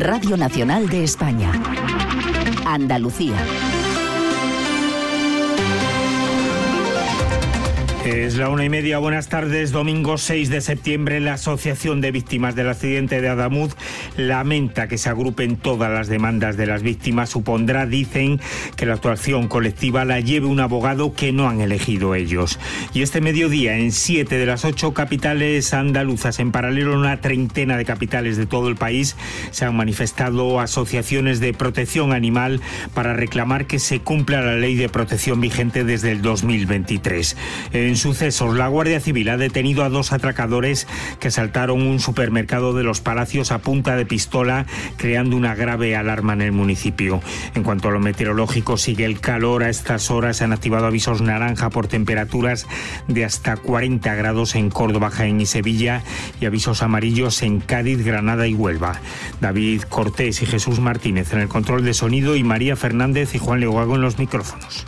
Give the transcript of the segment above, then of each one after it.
Radio Nacional de España. Andalucía. Es la 1:30, buenas tardes. Domingo 6 de septiembre, la Asociación de Víctimas del Accidente de Adamuz lamenta que se agrupen todas las demandas de las víctimas. Supondrá, dicen, que la actuación colectiva la lleve un abogado que no han elegido ellos. Y este mediodía, en 7 de las 8 capitales andaluzas, en paralelo en una treintena de capitales de todo el país, se han manifestado asociaciones de protección animal para reclamar que se cumpla la ley de protección vigente desde el 2023. En sucesos, la Guardia Civil ha detenido a 2 atracadores que asaltaron un supermercado de Los Palacios a punta de pistola, creando una grave alarma en el municipio. En cuanto a lo meteorológico, sigue el calor. A estas horas se han activado avisos naranja por temperaturas de hasta 40 grados en Córdoba, Jaén y Sevilla, y avisos amarillos en Cádiz, Granada y Huelva. David Cortés y Jesús Martínez en el control de sonido y María Fernández y Juan Leogago en los micrófonos.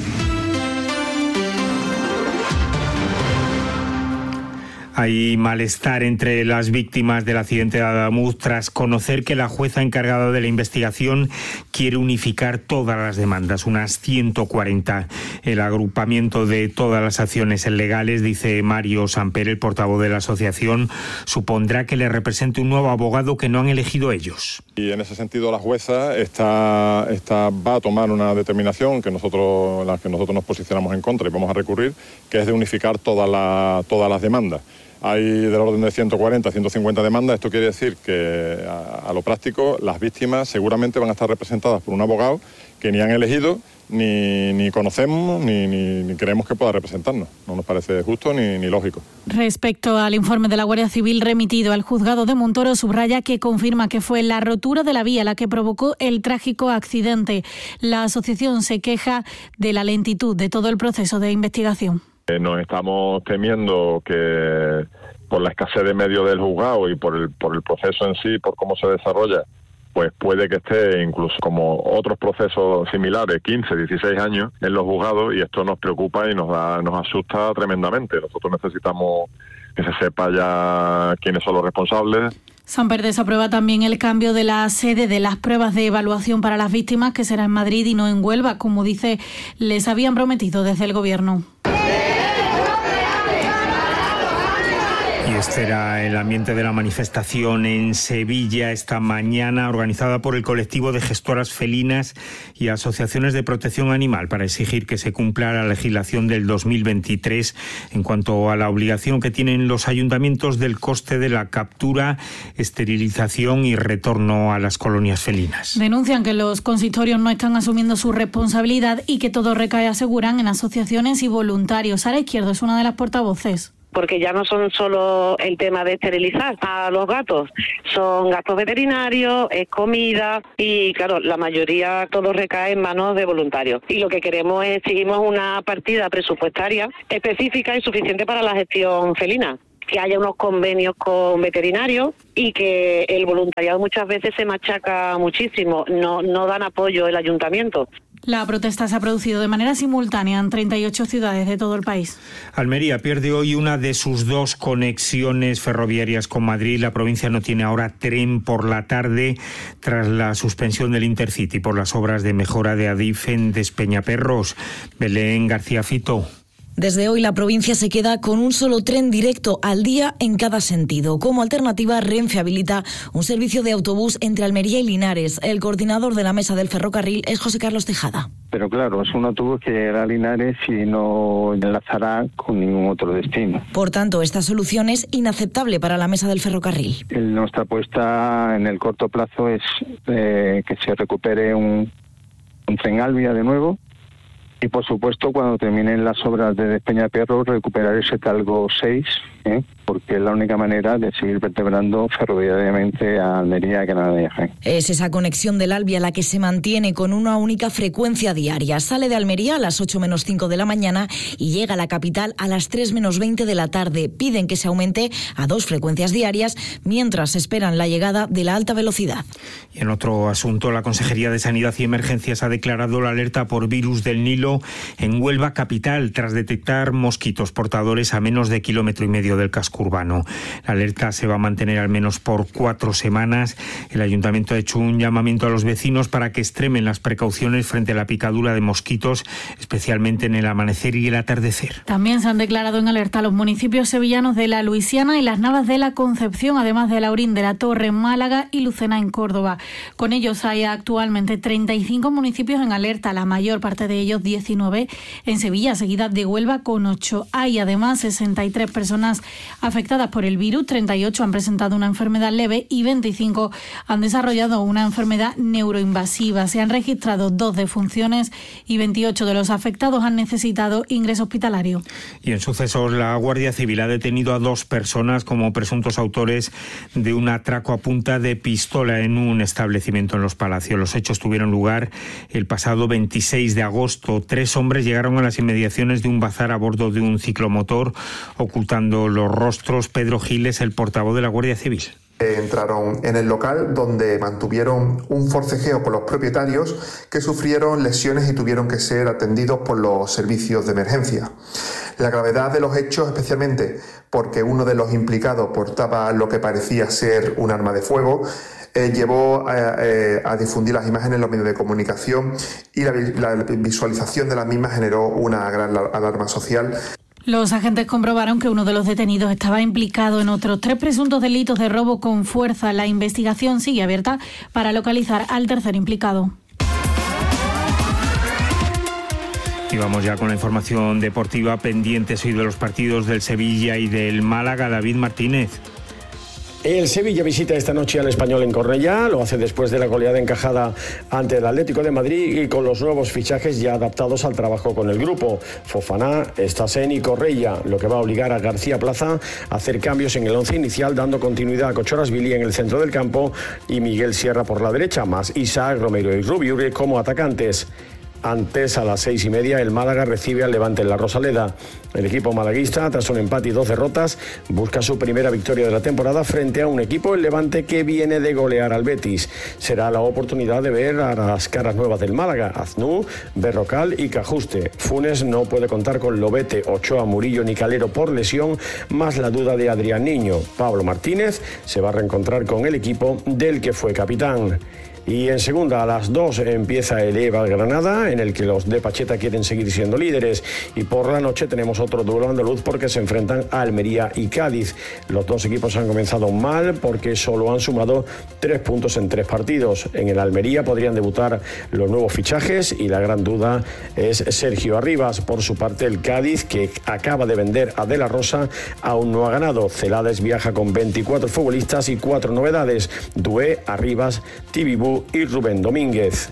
Hay malestar entre las víctimas del accidente de Adamuz tras conocer que la jueza encargada de la investigación quiere unificar todas las demandas, unas 140. El agrupamiento de todas las acciones legales, dice Mario Samper, el portavoz de la asociación, supondrá que le represente un nuevo abogado que no han elegido ellos. Y en ese sentido la jueza va a tomar una determinación en la que nosotros nos posicionamos en contra y vamos a recurrir, que es de unificar todas las demandas. Hay del orden de 140, 150 demandas. Esto quiere decir que, a lo práctico, las víctimas seguramente van a estar representadas por un abogado que ni han elegido, ni conocemos, ni creemos que pueda representarnos. No nos parece justo ni lógico. Respecto al informe de la Guardia Civil remitido al juzgado de Montoro, subraya que confirma que fue la rotura de la vía la que provocó el trágico accidente. La asociación se queja de la lentitud de todo el proceso de investigación. Nos estamos temiendo que por la escasez de medios del juzgado y por el proceso en sí, por cómo se desarrolla, pues puede que esté incluso como otros procesos similares, 15, 16 años en los juzgados, y esto nos preocupa y nos asusta tremendamente. Nosotros necesitamos que se sepa ya quiénes son los responsables. Samper desaprueba también el cambio de la sede de las pruebas de evaluación para las víctimas, que será en Madrid y no en Huelva, como dice, les habían prometido desde el Gobierno. Y este era el ambiente de la manifestación en Sevilla esta mañana, organizada por el colectivo de gestoras felinas y asociaciones de protección animal, para exigir que se cumpla la legislación del 2023 en cuanto a la obligación que tienen los ayuntamientos del coste de la captura, esterilización y retorno a las colonias felinas. Denuncian que los consistorios no están asumiendo su responsabilidad y que todo recae, aseguran, en asociaciones y voluntarios. Sara Izquierdo es una de las portavoces. Porque ya no son solo el tema de esterilizar a los gatos, son gastos veterinarios, es comida y claro, la mayoría todo recae en manos de voluntarios. Y lo que queremos es, exigimos una partida presupuestaria específica y suficiente para la gestión felina, que haya unos convenios con veterinarios y que el voluntariado muchas veces se machaca muchísimo, no dan apoyo el ayuntamiento. La protesta se ha producido de manera simultánea en 38 ciudades de todo el país. Almería pierde hoy una de sus 2 conexiones ferroviarias con Madrid. La provincia no tiene ahora tren por la tarde tras la suspensión del Intercity por las obras de mejora de Adif en Despeñaperros. Belén García Fito. Desde hoy la provincia se queda con un solo tren directo al día en cada sentido. Como alternativa, Renfe habilita un servicio de autobús entre Almería y Linares. El coordinador de la mesa del ferrocarril es José Carlos Tejada. Pero claro, es un autobús que llegará a Linares y no enlazará con ningún otro destino. Por tanto, esta solución es inaceptable para la mesa del ferrocarril. Nuestra apuesta en el corto plazo es que se recupere un tren Alvia de nuevo. Y por supuesto, cuando terminen las obras de Despeñaperros, recuperar ese Talgo 6, porque es la única manera de seguir vertebrando ferroviariamente a Almería, Granada y Jaén. Es esa conexión del Alvia la que se mantiene con una única frecuencia diaria. Sale de Almería a las 8 menos 5 de la mañana y llega a la capital a las 3 menos 20 de la tarde. Piden que se aumente a 2 frecuencias diarias mientras esperan la llegada de la alta velocidad. Y en otro asunto, la Consejería de Sanidad y Emergencias ha declarado la alerta por virus del Nilo en Huelva capital tras detectar mosquitos portadores a menos de 1,5 kilómetros incendio del casco urbano. La alerta se va a mantener al menos por 4 semanas. El ayuntamiento ha hecho un llamamiento a los vecinos para que extremen las precauciones frente a la picadura de mosquitos, especialmente en el amanecer y el atardecer. También se han declarado en alerta los municipios sevillanos de La Luisiana y Las Navas de la Concepción, además de Laurín de la Torre en Málaga y Lucena en Córdoba. Con ellos hay actualmente 35 municipios en alerta, la mayor parte de ellos 19 en Sevilla, seguida de Huelva con 8. Hay además 63 personas afectadas por el virus, 38 han presentado una enfermedad leve y 25 han desarrollado una enfermedad neuroinvasiva. Se han registrado 2 defunciones y 28 de los afectados han necesitado ingreso hospitalario. Y en sucesos, la Guardia Civil ha detenido a 2 personas como presuntos autores de un atraco a punta de pistola en un establecimiento en Los Palacios. Los hechos tuvieron lugar el pasado 26 de agosto. 3 hombres llegaron a las inmediaciones de un bazar a bordo de un ciclomotor, ocultando los rostros. Pedro Giles, el portavoz de la Guardia Civil. Entraron en el local, donde mantuvieron un forcejeo con los propietarios, que sufrieron lesiones y tuvieron que ser atendidos por los servicios de emergencia. La gravedad de los hechos, especialmente porque uno de los implicados portaba lo que parecía ser un arma de fuego, llevó a difundir las imágenes en los medios de comunicación, y la visualización de las mismas generó una gran alarma social. Los agentes comprobaron que uno de los detenidos estaba implicado en otros 3 presuntos delitos de robo con fuerza. La investigación sigue abierta para localizar al tercer implicado. Y vamos ya con la información deportiva, pendientes hoy de los partidos del Sevilla y del Málaga. David Martínez. El Sevilla visita esta noche al Español en Cornellá, lo hace después de la goleada encajada ante el Atlético de Madrid y con los nuevos fichajes ya adaptados al trabajo con el grupo. Fofana, Estasen y Correia, lo que va a obligar a García Plaza a hacer cambios en el 11 inicial, dando continuidad a Cochorasvili en el centro del campo y Miguel Sierra por la derecha, más Isaac, Romero y Rubiure como atacantes. Antes, a las 6:30, el Málaga recibe al Levante en la Rosaleda. El equipo malaguista, tras un empate y 2 derrotas, busca su primera victoria de la temporada frente a un equipo, el Levante, que viene de golear al Betis. Será la oportunidad de ver a las caras nuevas del Málaga: Aznú, Berrocal y Cajuste. Funes no puede contar con Lobete, Ochoa, Murillo ni Calero por lesión, más la duda de Adrián Niño. Pablo Martínez se va a reencontrar con el equipo del que fue capitán. Y en segunda, a las 2, empieza el Eibar Granada, en el que los de Pacheta quieren seguir siendo líderes. Y por la noche tenemos otro duelo andaluz, porque se enfrentan a Almería y Cádiz. Los 2 equipos han comenzado mal porque solo han sumado 3 puntos en 3 partidos. En el Almería podrían debutar los nuevos fichajes y la gran duda es Sergio Arribas. Por su parte, el Cádiz, que acaba de vender a De La Rosa, aún no ha ganado. Celades viaja con 24 futbolistas y 4 novedades: Dué, Arribas, Tibibú y Rubén Domínguez.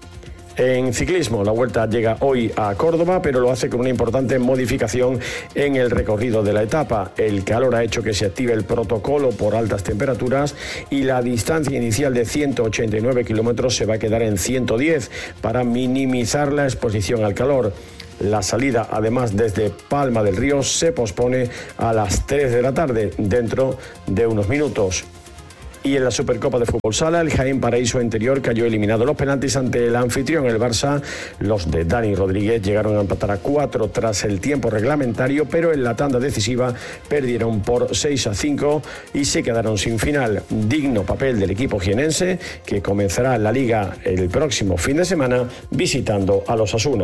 En ciclismo, la Vuelta llega hoy a Córdoba, pero lo hace con una importante modificación en el recorrido de la etapa. El calor ha hecho que se active el protocolo por altas temperaturas y la distancia inicial de 189 kilómetros se va a quedar en 110 para minimizar la exposición al calor. La salida, además, desde Palma del Río se pospone a las 3 de la tarde, dentro de unos minutos. Y en la Supercopa de Fútbol Sala, el Jaén Paraíso Interior cayó eliminado los penaltis ante el anfitrión, el Barça. Los de Dani Rodríguez llegaron a empatar a 4 tras el tiempo reglamentario, pero en la tanda decisiva perdieron por 6-5 y se quedaron sin final. Digno papel del equipo jienense, que comenzará la Liga el próximo fin de semana visitando a los Osasuna.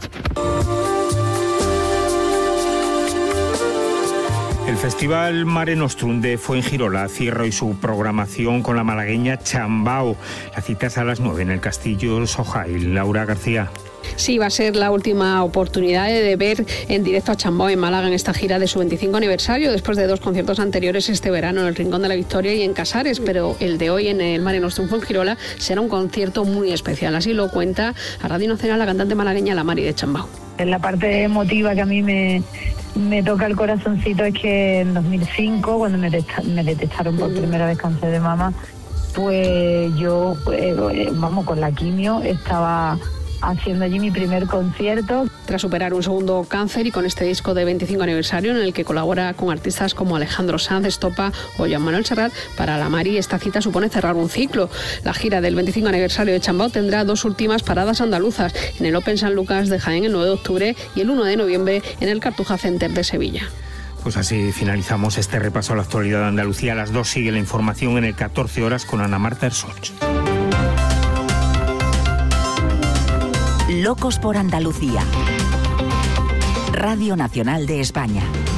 El Festival Mare Nostrum de Fuengirola cierra hoy su programación con la malagueña Chambao. La cita es a las 9 en el Castillo Sojail. Laura García. Sí, va a ser la última oportunidad de ver en directo a Chambao en Málaga en esta gira de su 25 aniversario, después de 2 conciertos anteriores este verano en el Rincón de la Victoria y en Casares, pero el de hoy en el Mare Nostrum Fuengirola será un concierto muy especial. Así lo cuenta a Radio Nacional la cantante malagueña La Mari de Chambao. La parte emotiva que a mí me toca el corazoncito es que en 2005, cuando me detectaron por primera vez cáncer de mama, pues yo, con la quimio, estaba haciendo allí mi primer concierto. Tras superar un segundo cáncer y con este disco de 25 aniversario en el que colabora con artistas como Alejandro Sanz, Estopa o Joan Manuel Serrat, para la Mari esta cita supone cerrar un ciclo. La gira del 25 aniversario de Chambao tendrá 2 últimas paradas andaluzas, en el Open San Lucas de Jaén el 9 de octubre y el 1 de noviembre en el Cartuja Center de Sevilla. Pues así finalizamos este repaso a la actualidad de Andalucía. A las 2 sigue la información en el 14 horas con Ana Marta Ersoch. Locos por Andalucía. Radio Nacional de España.